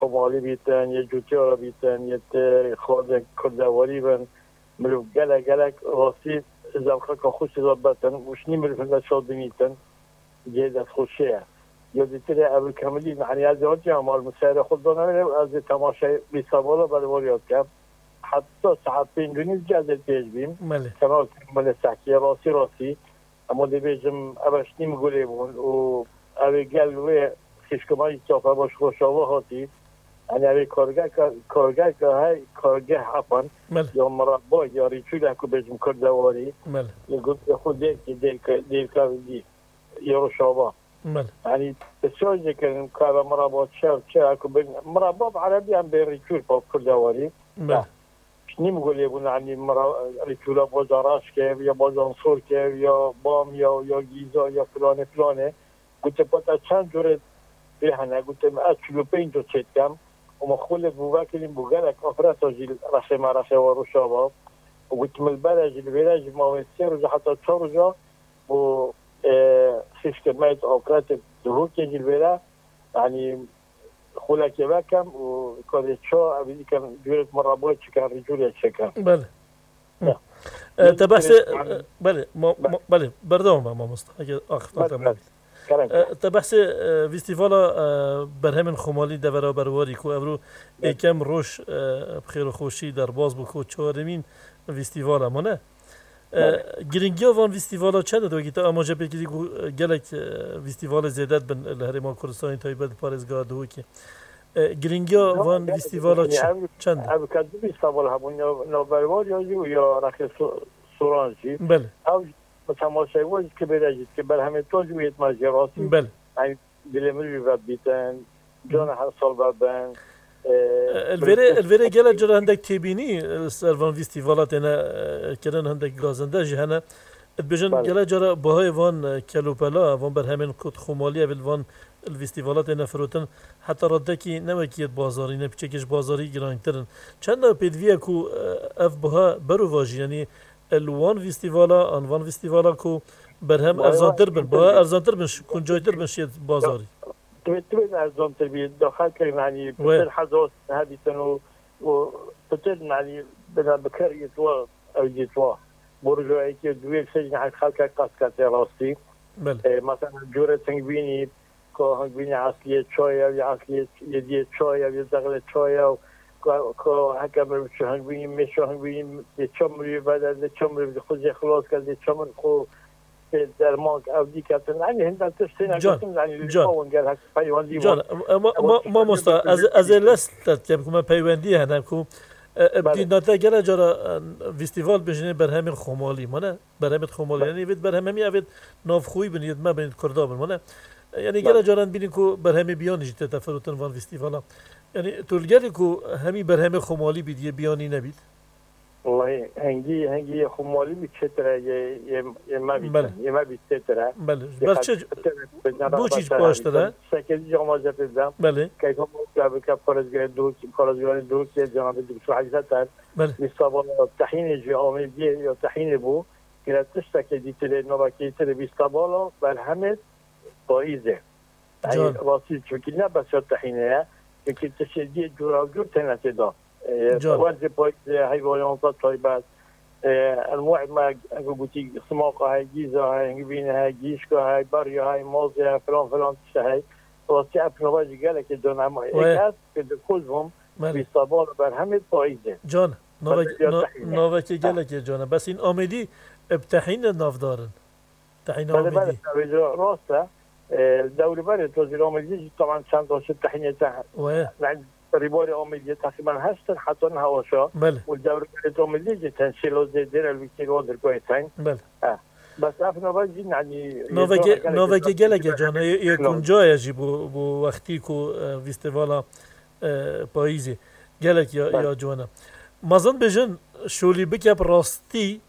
خمالی بیتن یه جوتیارا بیتن یه خورده کردواری بن ملو گلک راستی زمخه که خوش زاد بتن وشنی ملو فنده شاد بیتن جید از خوشیه یا دیتره اول کاملی معنی از هاتی همال مساعد خود دانه از تماشای بیستابالا برای یاد کرد حتی ساعت 5 جزر پیش بیم کنال کمال سحکیه راستی اما دی بیجم اوش نیم گوله بون و اوی گلوه خشکمایی صافه باش خوشاوه هاتی یعنی اوی کارگاه که های کارگاه حپن یا مربا یا ریچوله که بیجم کردواری یا خود دیر که یا روشاوه یعنی بسیار جکریم که مربا چه که مربا عربی هم به ریچول پاپ کردواری نیم گوله بون یعنی ریچوله با جاراش که یا با جانسور که یا بام یا گیزا یا فلانه گوته پاتا چند جوره بهنه گوته از 45 جو چید کم و مخول بوبا کلیم بوگلک آفرت جیل رشه و روشابا و گوته ملبره جیل بیره جیل ماوین 3 روزا حتی 4 روزا و خیش کمایت آفرت دهو که جیل بیره یعنی خولکی بکم و کاری چا اویدی کن جورت مرابای چکن رجولی چکن بله تبحث بله بردام ما مصطفى اگه آخر تبحث فيستيفالا برهم خمالی دورا برواری کو امرو یکم روش بخیر و خوشی در باز بکو چهارمین فيستيفالا مونه گرینگیا وان فيستيفالا چند دو گیتا اما جبه گیری گلک فيستيفالا زیادت بن الهرما کردستانی تایبت پارزگاه دو که گرینگیا وان فيستيفالا چند اب کدو فيستيفالا همون یا بروار یا رخ سورانجی بله تماشای وجه که برایید که بر همه تو جویت ماجراتی بله این دلمری و بیتن جان هر سال بدن الوره گله جرا هندک تبینی سروان فيستيفالات انا کردن هندک گازنده جهنه بجن گله جرا باهای وان کلوپلا وان بر همین کد خمالی اول وان الفيستيفالات انا فروتن حتی ردکی نمکیت بازاری نه پیچکش بازاری گرانترن چند پیدویه کو اف بها برو واجی یعنی الوان فيستيفالا انوان فيستيفالا کو برهم ارزانتر بن با ارزانتر بن کنجایتر بن شید بازاری تبين ارزانتر بید داخل کنیم یعنی بسر حضاس هدی تنو و بسر یعنی بکریت و اوجیت و برجوعی که دویل سجن حق خلق قصقات راستی مثلا جوره تنگبینی که هنگبینی اصلی چای یا اصلی یدی چای یا زغل چای که حکم شو هنگبینی میشو هنگبینی چمری بعد چمری خود خلاص کرد چمر خو درمان اودی کردن یعنی هندن تشتین جان ما مستا از لست که من پیوندی هنم کو بدیناته گله جرا فيستيفال بجنه برهم خمالی منه برهم خمالی یعنی وید برهم می اوید ناف خوی بنید ما بنید کردابل منه یعنی گله جاران بینی کو برهم بیان جت تفروتن وان فيستيفالا یعنی تولگری کو همی برهم خمالی بید بیانی نبید والله هنگی خمالی بی چتره یه ما بی چتره بله برچه بو چیز پاشتره سکیدی جامعه جفتیدم بله که هم که پارزگاه دو که جناب دکتر عزیزتر بیستابال تحین جی آمیدی یا تحین بو که تشتکی تره نوکی تره بیستابالا بر همه پاییزه واسه چونکی نه بس تحینه که تشدید جور تنته دا وزن پاییز حیوانات طایبت انواع ما قلتي سماقه هاي جيزه هاي هنجبينه هاي جيشكو هاي بريا هاي موزه هاي فلان هاي واسي ابنواجي قالك دون عم ايكاس كلهم بيصابون برهم پاییزه جان نوکی قالك يا جان بس این آمدی ابتحین نافدارن تحین آمدی راسته الدوري بري توزير آمدی طبعا چند تا تحین ريبوري آمدی تقريبا هستن حتى هواشا والدوري بري آمدی تنشيلو زيدير الوكيل در كويتين بس افنا باجي يعني نوکی قالك يا جان يكون جاي بو وقتی کو فيستيفالا پاییزی قالك يا جوانا مازن بجن شولی بکب راستی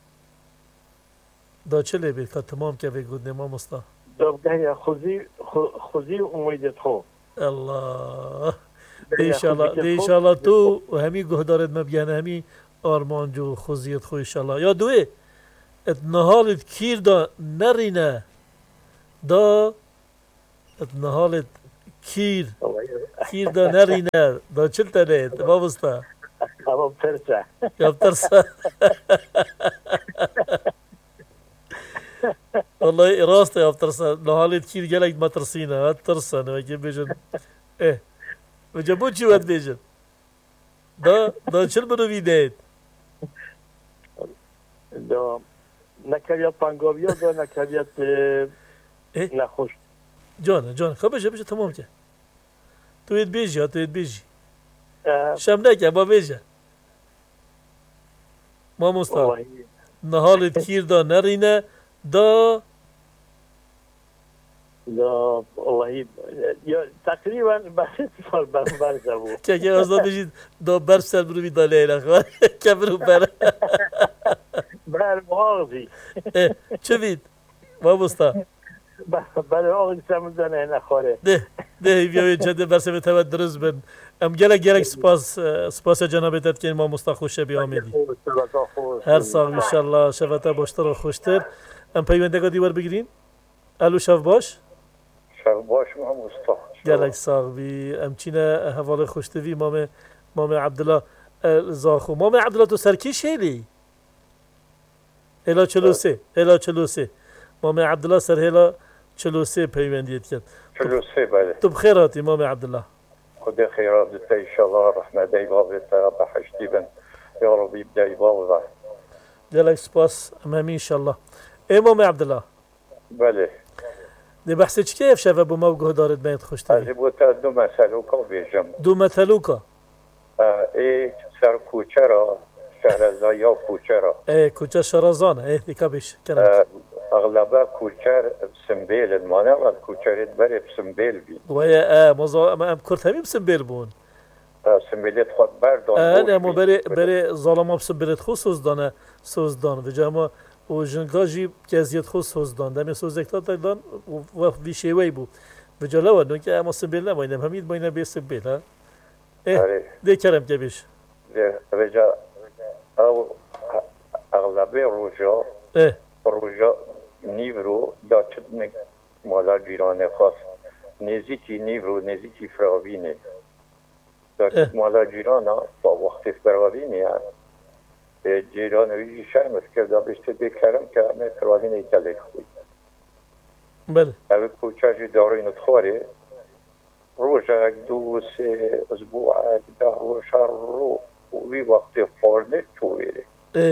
دا چه لیبید که تمام که بگود نما مستا دابگه خوزی امیدت خو الله دیشالله تو و همی گهدارت مبیانه همی آرمان جو خوزیت خو ایشالله یا دوی ات نهالت کیر دا نرینه دا ات نهالت کیر دا نرینه دا چل تنید بابستا اما پرسه یا بترسه والله راسته یا بترسه نهالید کیر گلک ما ترسینه ها ترسه نوکی بیجن بجا بو چی ود بیجن دا چل بروی دید دا نکریت پنگاویا دا نکریت نخوش جان خب بجا تمام که توید بیجی شم نکه با بیجه ما مستقل نهالت کیر دا نرینه دا والله یا تقریبا برای سال برزه بود که از دا بجید دا برف سر برو بی دا لیله خواه که برو بره مغزی چه بید؟ ما بستا برای آغزی سمزانه نخواره ده بیاوی جده برسه بتوید درست بن ام گلک سپاس جنابتت که ما مستخوش شبی آمیدی هر سال انشالله شبتا باشتر و خوشتر ام پیوندگا دیوار بگیرین الو شب باش ما مستخوش گلک ساق بی ام چینه حواله خوشتوی مام عبدالله زاخو مام عبدالله تو سرکی شیلی الا 43 مام عبدالله سر هلا 43 پیوندیت کرد 43 بله تو بخیر هاتی مام عبدالله خدا خیرات دیتا انشاءالله رحمه دیبا دیتا بحشتی بن یا ربی دیبا جلك سپاس امامي ان شاء الله اي مام عبدالله بله دي بحثك كيف شاف ابو موجه دارت بيت خوش تبي از بوتا دو مسلوکا بیجم دو مثلوكا ای سر کوچه را شهرزایا کوچه را اي كوچه شرازانه اي دي كابيش كلام اغلبه کوچه بسنبیل المانه و کوچه رید بره بسنبیل بی ويا ما كرت همي بسنبيل بون سنبیلیت خود بردان انا مو بري ظالما بسنبيلت خو سوزدان وجاما و جنگاجي كازيت خو سوزدان دم سوزكتا دان و في شيوي بو وجلاوا انه كي اما سنبيل ما ينم هميد ما ينم بسنبيل ها ايه دي كلام كبيش رجا او اغلبه روجا ايه روجا نیورو دا چدنک مالا جیران خاص نزیکی نیورو نزیکی فراوینه دا چد مالا جیران با وقت فراوینه جیران ویجی شرمت کرده بشته بکرم که همه فراوینه ایتالیک خوی بله اوه کوچه جی دارین اتخواره روژا دو سه اسبوع ده روژا رو وی وقت فارنه چویره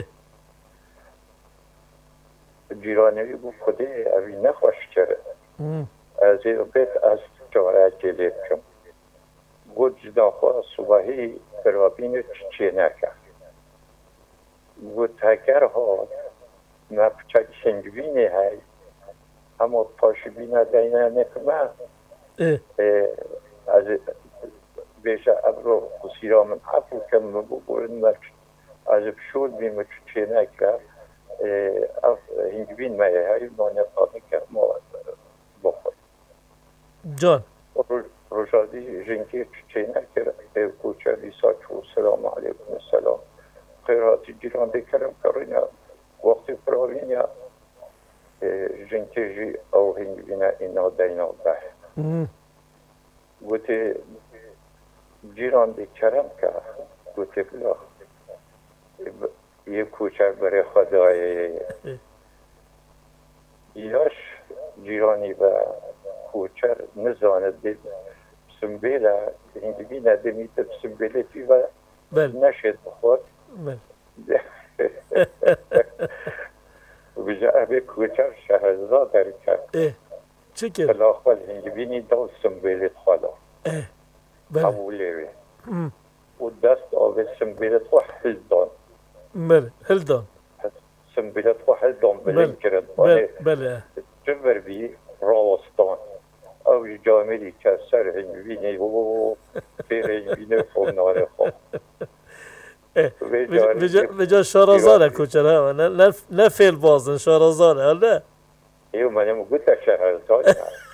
جیرانوی گفت خده اوی نخوش کرد از این بیت از جاره جلیب کم گفت جدا خواه صبحی برابین چی نکرد گفت اگر ها نپچک شنگوینی های اما پاشبینه دینه نکمه از بیشه ابرو خسیرا من عفو کم نبو برن از بشور بیم چی نکرد هنگوین مایه های مانه قادم که ما بخور جان روشادی جنگی چی نکرد کوچه بیسا چو سلام علیکم السلام خیراتی جیران بکرم کرین وقتی فراوین جنگی جی او هنگوین اینا دینا به گوتی جیران بکرم که گوتی بلا یه کوچه برای خدای یاش جیرانی و کوچه نزاند دید سنبیل هنگوی ندمیت سنبیلتی و نشد بخور بجا ابی کوچه شهرزاد در کرد چی کرد؟ بلاخوال هنگوینی دال سنبیلت خوالا قبولی وی و دست آوه سنبیلت خوا حلدان بله هلدان سنبیلت خوا حلدان بلین کرد بله جبر بی راوستان او جاملی که سر هنگوینی و پیر هنگوینی فونانه خواه بجا شارازانه کوچه نه فیل بازن شارازانه نه ایو منم گوته شهرزانه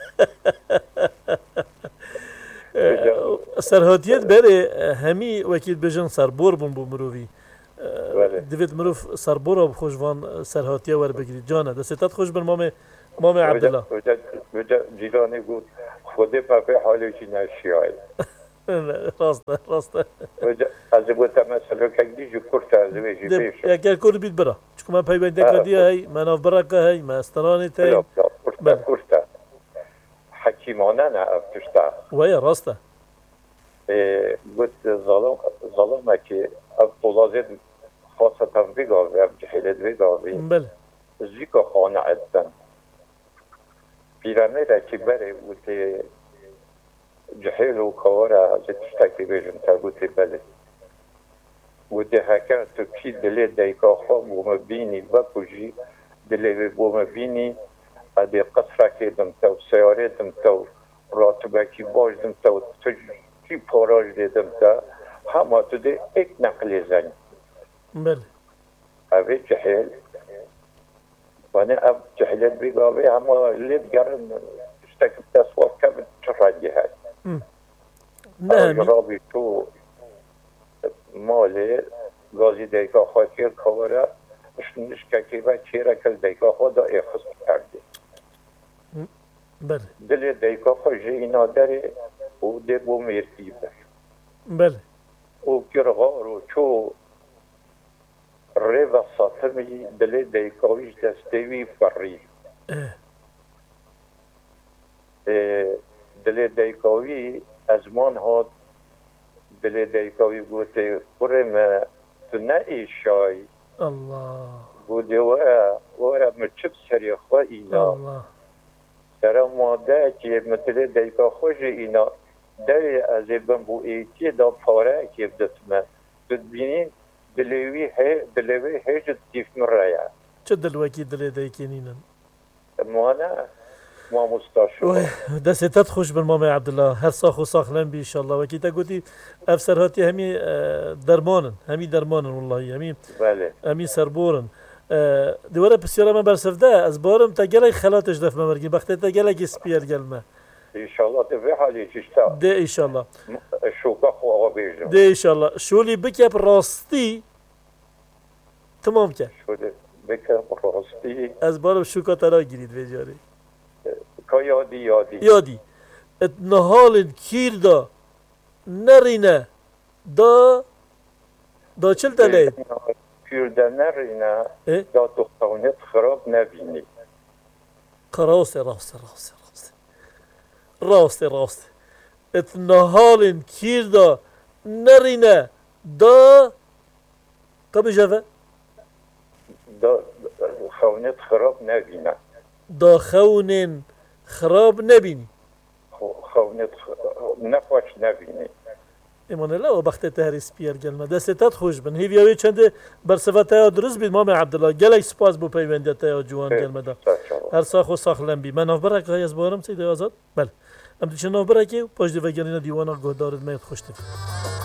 سرهاتیت بره همی وکیل بجن سربور بون بو مروی دوید مروف سربور بخوش وان سرهاتیه ور بگیرید جانه دستت خوش بر مام مامي عبدالله وجا جيراني قلت خودي بابي حالي شي ناشياي راسته وجا از قلت مثلا كدي جو كرت از ويجي بيش يا كان كل بيت برا شكون ما بايبندك دي هي ما ناف بركه هي ما استراني تاي كرت حكيمانه انا افتشتا ويا راسته قلت ظلمه كي الطلازات خاصة في قاضي جحيلات في قاضي بله زيكا خانه عدن پیرامید کبری بوده جهیل و کارا زتشتکی بیشتر تا بوده بله بوده هکر تو کی دلی دیکا خواب بوم بینی بکوجی دلی بوم بینی ادی قصر کردم تو سیاره دم تو راتبه کی باش دم تو کی پاراج دیدم تا همه تو ده یک نقل زنی بله اوی جهیل وانا اب جهلت بيقابي هم اللي قرن اشتكت تصور كم تراجعها نعم رابي تو مالي غازي ديكا خاطر كورا مش كيفا تشيرا كل ديكا خدا اخص كردي بله دل ديكا خجي نادري و دبو مرتيبه بله و كرغارو شو ريفا ساتمي دلي ديكاويش دستوي فري دلي ديكاوي ازمان هات دلي ديكاوي بوتي قرم تنائي شاي الله بودي ورا متشب سري خواهينا الله سرا ماده كي مثل ديكا خوش اينا داري ازيبن بو ايتي دا پاره كي بدتما تدبينين دلوي هيج تيف مرايا چه دلوكي دلي ديكينينا مانا ما مستشفى دستت خوش بالمامي عبد الله هر ساخ و ساخلن بي ان شاء الله وكي تا قلتي افسر هاتي همي درمانن والله همي سربورن دوره بسيارة ما برسفده از بارم تا گلك خلاتش دف ممرگي بخته تا گلك سپير گلمه ان شاء الله تفي حالي تشتا ده ان شاء الله شوكا خو بيجم ده ان شاء الله شولي بكب راستي تمام که شولي بكب راستي از بارم شوكا ترا گيريد بجاري يادي اتنهال كير دا نرينه دا چل دلید كير دا نرينه دا تختونت خراب نبيني راسته اتنهال كير دا نرينه دا قبل جفا دا خونت خراب نبينه دا خون خراب نبینی خونت نخوش نبینی ایمان الله و بخت تهریس پیر گلمه دستت خوش بن هیویاوی چنده برسفت ها درست بید مام عبدالله گلک سپاس بو پیوندیت ها جوان گلمه دا هر ساخ و ساخ لنبی من ناف برک های از بارم سیده آزاد بله ام دیچه ناف برکی پاش دیوگرین دیوانا گهدارد مید خوش دیو